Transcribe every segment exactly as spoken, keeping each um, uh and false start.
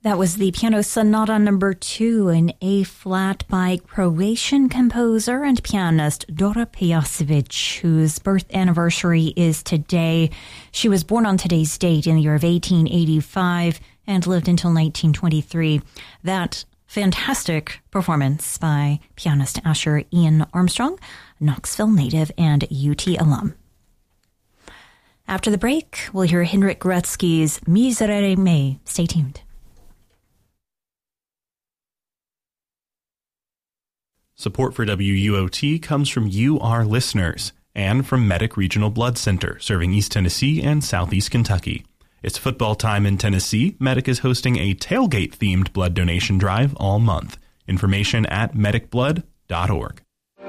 That was the Piano Sonata number two in A-flat by Croatian composer and pianist Dora Pejacevic, whose birth anniversary is today. She was born on today's date in the year of eighteen eighty-five and lived until nineteen twenty-three. That fantastic performance by pianist Asher Ian Armstrong, Knoxville native and U T alum. After the break, we'll hear Henryk Goretzky's Miserere Me. Stay tuned. Support for W U O T comes from you, our listeners, and from Medic Regional Blood Center, serving East Tennessee and Southeast Kentucky. It's football time in Tennessee. Medic is hosting a tailgate-themed blood donation drive all month. Information at medic blood dot org.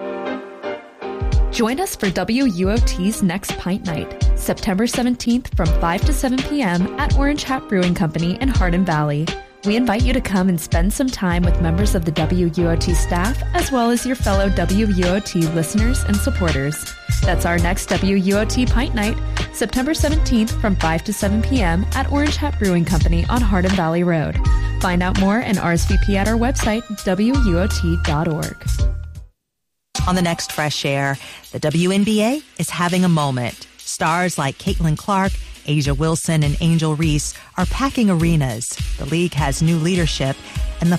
Join us for W U O T's Next Pint Night, September seventeenth from five to seven p.m. at Orange Hat Brewing Company in Hardin Valley. We invite you to come and spend some time with members of the W U O T staff, as well as your fellow W U O T listeners and supporters. That's our next W U O T Pint Night, September seventeenth from five to seven p.m. at Orange Hat Brewing Company on Hardin Valley Road. Find out more and R S V P at our website, W U O T dot org. On the next Fresh Air, the W N B A is having a moment. Stars like Caitlin Clark, Asia Wilson, and Angel Reese are packing arenas. The league has new leadership, and the